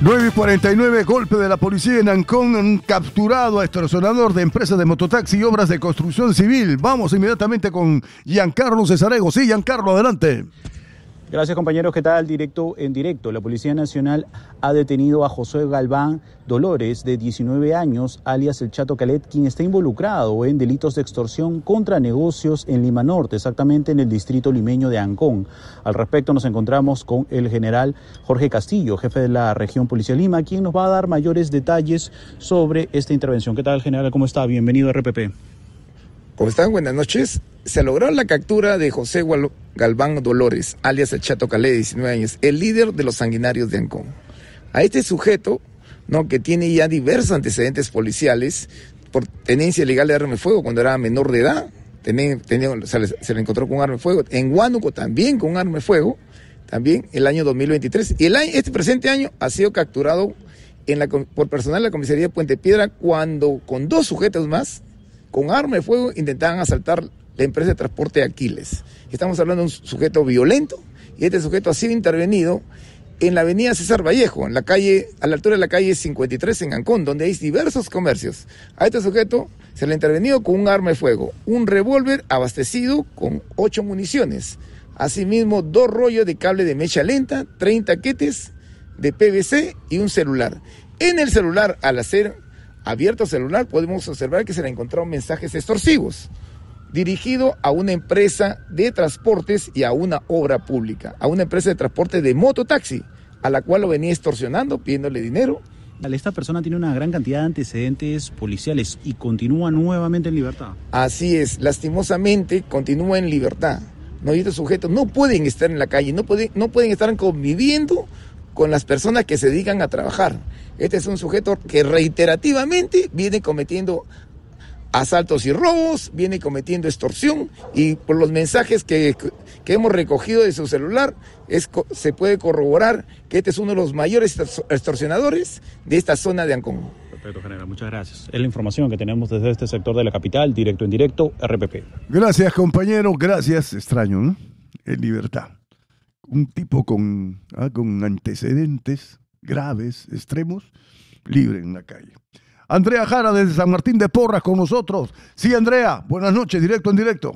9:49, golpe de la policía en Ancón, han capturado a extorsionador de empresas de mototaxi y obras de construcción civil. Vamos inmediatamente con Giancarlo Cesarego. Sí, Giancarlo, adelante. Gracias, compañeros. ¿Qué tal? Directo en directo. La Policía Nacional ha detenido a José Galván Dolores, de 19 años, alias El Chato Calet, quien está involucrado en delitos de extorsión contra negocios en Lima Norte, exactamente en el distrito limeño de Ancón. Al respecto nos encontramos con el general Jorge Castillo, jefe de la región Policía Lima, quien nos va a dar mayores detalles sobre esta intervención. ¿Qué tal, general? ¿Cómo está? Bienvenido a RPP. ¿Cómo están? Buenas noches. Se logró la captura de José Galván Dolores, alias El Chato Calet, de 19 años, el líder de los sanguinarios de Ancón. A este sujeto, que tiene ya diversos antecedentes policiales por tenencia ilegal de arma de fuego cuando era menor de edad, se le encontró con un arma de fuego. En Huánuco también con un arma de fuego, también el año 2023. Y este presente año ha sido capturado por personal de la comisaría de Puente Piedra cuando con 2 sujetos más con arma de fuego intentaban asaltar la empresa de transporte Aquiles. Estamos hablando de un sujeto violento y este sujeto ha sido intervenido en la avenida César Vallejo, a la altura de la calle 53 en Ancón, donde hay diversos comercios. A este sujeto se le ha intervenido con un arma de fuego, un revólver abastecido con 8 municiones, asimismo 2 rollos de cable de mecha lenta, 30 quetes de PVC y un celular. En el celular, al hacer abierto celular, podemos observar que se le encontraron mensajes extorsivos dirigido a una empresa de transportes y a una obra pública, a una empresa de transporte de mototaxi, a la cual lo venía extorsionando, pidiéndole dinero. Esta persona tiene una gran cantidad de antecedentes policiales y continúa nuevamente en libertad. Así es, lastimosamente continúa en libertad. Y estos sujetos no pueden estar en la calle, no pueden estar conviviendo con las personas que se dedican a trabajar. Este es un sujeto que reiterativamente viene cometiendo asaltos y robos, viene cometiendo extorsión, y por los mensajes que hemos recogido de su celular se puede corroborar que este es uno de los mayores extorsionadores de esta zona de Ancón. Perfecto, general, muchas gracias. Es la información que tenemos desde este sector de la capital, directo en directo, RPP. Gracias, compañero, gracias. Extraño, ¿no? En libertad. Un tipo con antecedentes graves, extremos, libre en la calle. Andrea Jara, desde San Martín de Porras, con nosotros. Sí, Andrea, buenas noches, directo en directo.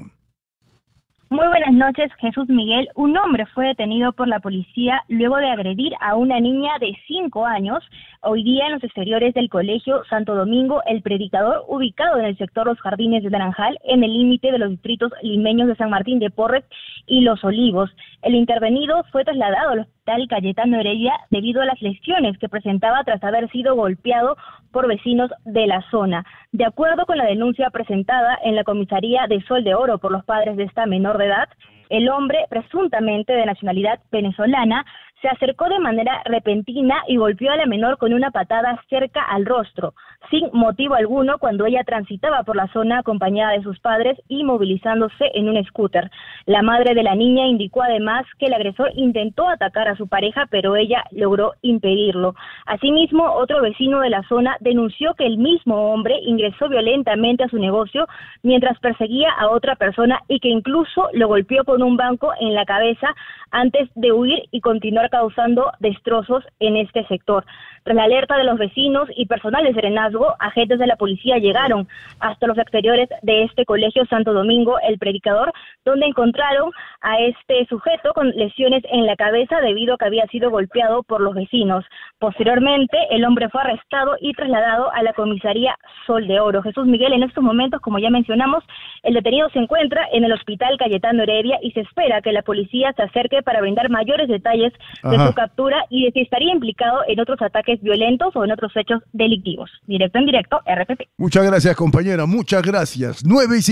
Muy buenas noches, Jesús Miguel. Un hombre fue detenido por la policía luego de agredir a una niña de 5 años, hoy día en los exteriores del Colegio Santo Domingo, El Predicador, ubicado en el sector Los Jardines de Naranjal, en el límite de los distritos limeños de San Martín de Porres y Los Olivos. El intervenido fue trasladado al Hospital Cayetano Heredia debido a las lesiones que presentaba tras haber sido golpeado por vecinos de la zona. De acuerdo con la denuncia presentada en la comisaría de Sol de Oro por los padres de esta menor de edad, el hombre, presuntamente de nacionalidad venezolana, se acercó de manera repentina y golpeó a la menor con una patada cerca al rostro, sin motivo alguno, cuando ella transitaba por la zona acompañada de sus padres y movilizándose en un scooter. La madre de la niña indicó además que el agresor intentó atacar a su pareja, pero ella logró impedirlo. Asimismo, otro vecino de la zona denunció que el mismo hombre ingresó violentamente a su negocio mientras perseguía a otra persona y que incluso lo golpeó con un banco en la cabeza antes de huir y continuar causando destrozos en este sector. Tras la alerta de los vecinos y personal de serenazgo, agentes de la policía llegaron hasta los exteriores de este Colegio Santo Domingo, El Predicador, donde encontraron a este sujeto con lesiones en la cabeza debido a que había sido golpeado por los vecinos. Posteriormente, el hombre fue arrestado y trasladado a la comisaría Sol de Oro. Jesús Miguel, en estos momentos, como ya mencionamos, el detenido se encuentra en el Hospital Cayetano Heredia y se espera que la policía se acerque para brindar mayores detalles de su captura y de si estaría implicado en otros ataques violentos o en otros hechos delictivos. Directo en directo, RPP. Muchas gracias, compañera, muchas gracias.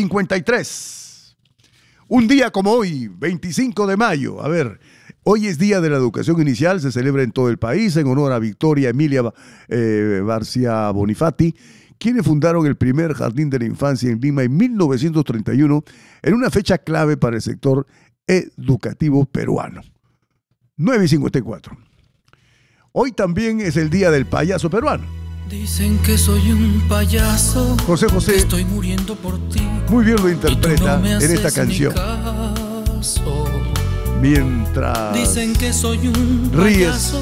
9:53. Un día como hoy, 25 de mayo. A ver, hoy es Día de la Educación Inicial, se celebra en todo el país en honor a Victoria Emilia Barcia Bonifati, quienes fundaron el primer jardín de la infancia en Lima en 1931, en una fecha clave para el sector educativo peruano. 9:54. Hoy también es el día del payaso peruano. Dicen que soy un payaso. José José estoy muriendo por ti. Muy bien lo interpreta en esta canción. Mientras dicen que soy un ríes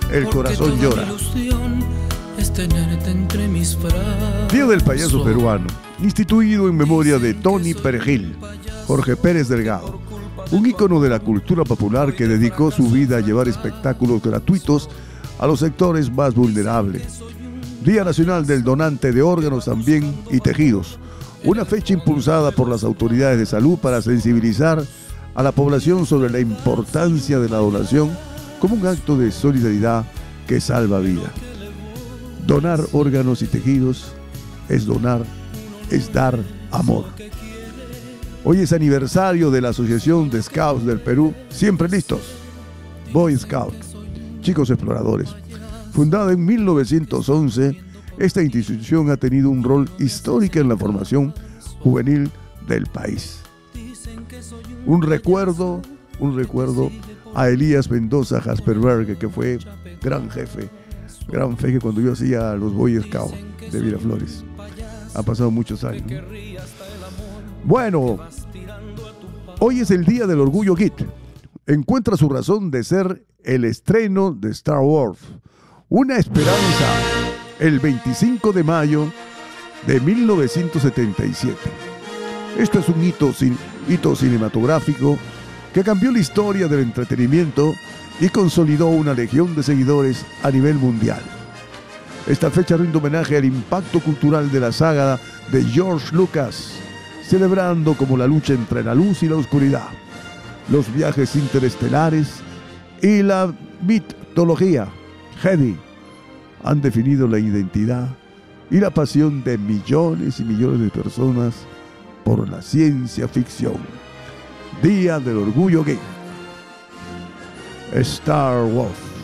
el corazón Porque llora. toda mi ilusión es tenerte entre mis brazos. Día del payaso peruano, instituido en memoria de Tony Perejil, Jorge Pérez Delgado, un ícono de la cultura popular que dedicó su vida a llevar espectáculos gratuitos a los sectores más vulnerables. Día Nacional del Donante de Órganos también y Tejidos, una fecha impulsada por las autoridades de salud para sensibilizar a la población sobre la importancia de la donación como un acto de solidaridad que salva vida. Donar órganos y tejidos es donar, es dar amor. Hoy es aniversario de la Asociación de Scouts del Perú, siempre listos. Boy Scout, chicos exploradores. Fundada en 1911, esta institución ha tenido un rol histórico en la formación juvenil del país. Un recuerdo a Elías Mendoza Jasperberg, que fue gran jefe cuando yo hacía los Boy Scouts de Miraflores. Han pasado muchos años, ¿no? Bueno, hoy es el Día del Orgullo Geek. Encuentra su razón de ser el estreno de Star Wars, Una Esperanza, el 25 de mayo de 1977. Esto es un hito cinematográfico que cambió la historia del entretenimiento y consolidó una legión de seguidores a nivel mundial. Esta fecha rinde homenaje al impacto cultural de la saga de George Lucas, celebrando como la lucha entre la luz y la oscuridad, los viajes interestelares y la mitología Jedi han definido la identidad y la pasión de millones y millones de personas por la ciencia ficción. Día del Orgullo Gay. Star Wars.